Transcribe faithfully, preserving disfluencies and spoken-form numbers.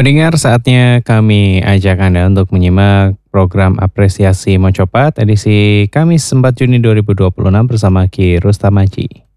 Pendengar, saatnya kami ajak Anda untuk menyimak program apresiasi Mojopat edisi Kamis empat Juni dua ribu dua puluh enam bersama Ki Rustamaji.